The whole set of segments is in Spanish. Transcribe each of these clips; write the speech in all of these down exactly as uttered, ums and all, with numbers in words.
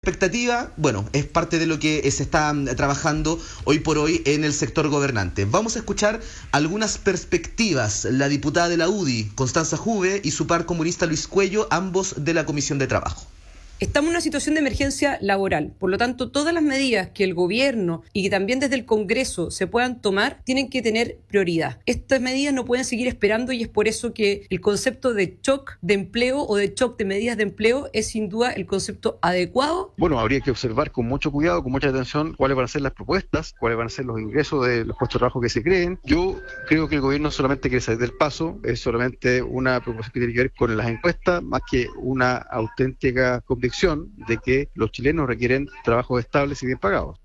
expectativa, bueno, es parte de lo que se está trabajando hoy por hoy en el sector gobernante. Vamos a escuchar algunas perspectivas. La diputada de la U D I, Constanza Juve, y su par comunista Luis Cuello, ambos de la Comisión de Trabajo. Estamos en una situación de emergencia laboral, por lo tanto todas las medidas que el gobierno y que también desde el Congreso se puedan tomar tienen que tener prioridad. Estas medidas no pueden seguir esperando y es por eso que el concepto de shock de empleo o de shock de medidas de empleo es sin duda el concepto adecuado. Bueno, habría que observar con mucho cuidado, con mucha atención cuáles van a ser las propuestas, cuáles van a ser los ingresos de los puestos de trabajo que se creen. Yo creo que el gobierno solamente quiere salir del paso, es solamente una proposición que tiene que ver con las encuestas, más que una auténtica convicción de que los chilenos requieren trabajos estables y bien pagados.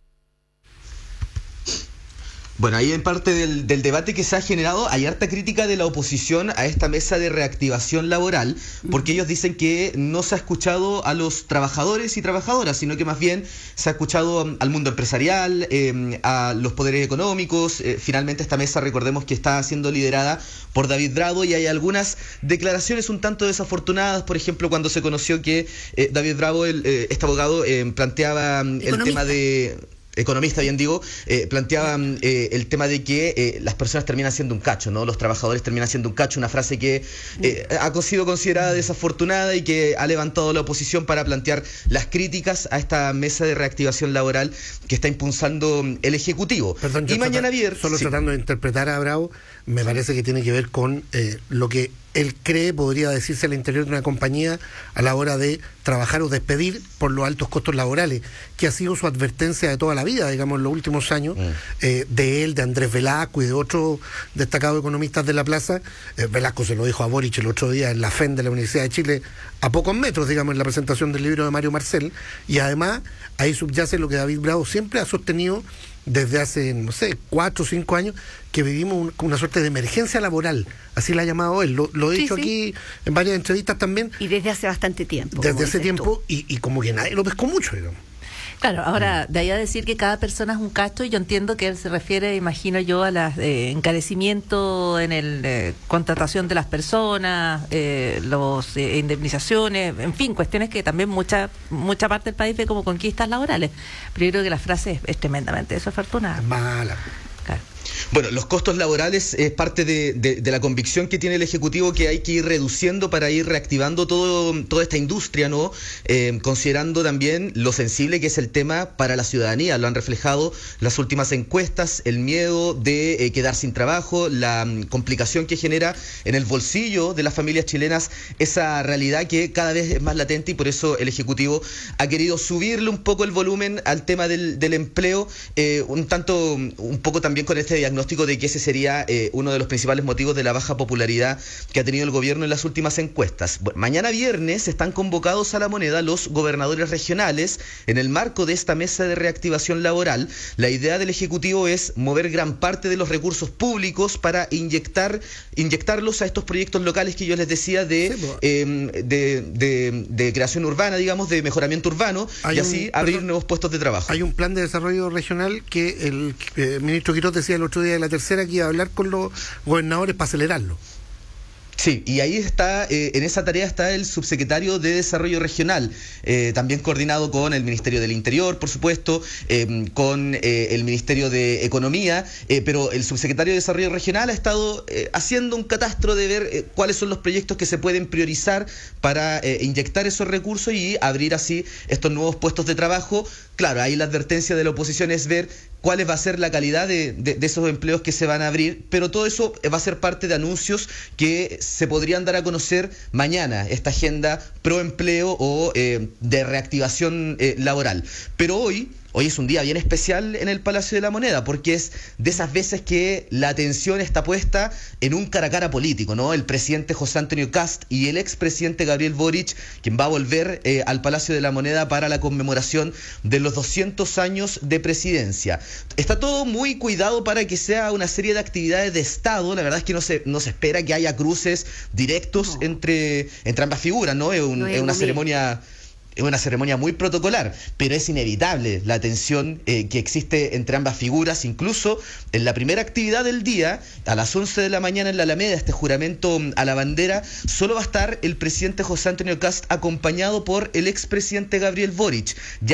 Bueno, ahí en parte del, del debate que se ha generado hay harta crítica de la oposición a esta mesa de reactivación laboral, porque ellos dicen que no se ha escuchado a los trabajadores y trabajadoras, sino que más bien se ha escuchado al mundo empresarial, eh, a los poderes económicos. Eh, finalmente esta mesa, recordemos que está siendo liderada por David Bravo y hay algunas declaraciones un tanto desafortunadas, por ejemplo, cuando se conoció que eh, David Bravo, el, eh, este abogado, eh, planteaba el tema de... economista, bien digo, eh, planteaba eh, el tema de que eh, las personas terminan siendo un cacho, ¿no? Los trabajadores terminan siendo un cacho, una frase que eh, ha sido considerada desafortunada y que ha levantado la oposición para plantear las críticas a esta mesa de reactivación laboral que está impulsando el Ejecutivo. Perdón, y mañana viernes... Solo sí. Tratando de interpretar a Bravo, me parece que tiene que ver con eh, lo que él cree podría decirse al interior de una compañía a la hora de trabajar o despedir por los altos costos laborales, que ha sido su advertencia de toda la vida, digamos, en los últimos años, mm. eh, de él, de Andrés Velasco y de otros destacados economistas de la plaza. Eh, Velasco se lo dijo a Boric el otro día en la F E N de la Universidad de Chile, a pocos metros, digamos, en la presentación del libro de Mario Marcel, y además ahí subyace lo que David Bravo siempre ha sostenido desde hace, no sé, cuatro o cinco años, que vivimos un, una suerte de emergencia laboral, así la ha llamado él, lo, lo he sí, dicho sí. aquí en varias entrevistas también. Y desde hace bastante tiempo. Desde hace tiempo, y, y como que nadie lo pescó mucho, digamos. Claro, ahora, de ahí a decir que cada persona es un cacho, yo entiendo que él se refiere, imagino yo, a las eh, encarecimiento en el eh, contratación de las personas, eh, los eh, indemnizaciones, en fin, cuestiones que también mucha mucha parte del país ve como conquistas laborales. Pero yo creo que la frase es, es tremendamente desafortunada. Mala. Claro. Bueno, los costos laborales es parte de, de, de la convicción que tiene el Ejecutivo, que hay que ir reduciendo para ir reactivando todo, toda esta industria, ¿no? Eh, considerando también lo sensible que es el tema para la ciudadanía. Lo han reflejado las últimas encuestas, el miedo de eh, quedar sin trabajo, la um, complicación que genera en el bolsillo de las familias chilenas, esa realidad que cada vez es más latente, y por eso el Ejecutivo ha querido subirle un poco el volumen al tema del, del empleo, eh, un tanto, un poco también con este diagnóstico de que ese sería eh, uno de los principales motivos de la baja popularidad que ha tenido el gobierno en las últimas encuestas. Bueno, mañana viernes están convocados a La Moneda los gobernadores regionales en el marco de esta mesa de reactivación laboral. La idea del Ejecutivo es mover gran parte de los recursos públicos para inyectar inyectarlos a estos proyectos locales que yo les decía de, sí, eh, de, de, de creación urbana, digamos, de mejoramiento urbano, y así un, abrir perdón, nuevos puestos de trabajo. Hay un plan de desarrollo regional que el eh, ministro Quirós decía el otro día de la tercera que iba a hablar con los gobernadores para acelerarlo. Sí, y ahí está, eh, en esa tarea está el subsecretario de Desarrollo Regional, eh, también coordinado con el Ministerio del Interior, por supuesto, eh, con eh, el Ministerio de Economía, eh, pero el subsecretario de Desarrollo Regional ha estado eh, haciendo un catastro de ver eh, cuáles son los proyectos que se pueden priorizar para eh, inyectar esos recursos y abrir así estos nuevos puestos de trabajo. Claro, ahí la advertencia de la oposición es ver cuál va a ser la calidad de, de, de esos empleos que se van a abrir, pero todo eso va a ser parte de anuncios que se podrían dar a conocer mañana, esta agenda pro empleo o eh, de reactivación eh, laboral. Pero hoy... Hoy es un día bien especial en el Palacio de la Moneda, porque es de esas veces que la atención está puesta en un cara a cara político, ¿no? El presidente José Antonio Kast y el expresidente Gabriel Boric, quien va a volver eh, al Palacio de la Moneda para la conmemoración de los doscientos años de presidencia. Está todo muy cuidado para que sea una serie de actividades de Estado. La verdad es que no se, no se espera que haya cruces directos no. entre, entre ambas figuras, ¿no? Es, un, no es una ceremonia... Es una ceremonia muy protocolar, pero es inevitable la tensión eh, que existe entre ambas figuras. Incluso en la primera actividad del día, a las once de la mañana en la Alameda, este juramento a la bandera, solo va a estar el presidente José Antonio Kast acompañado por el expresidente Gabriel Boric. Ya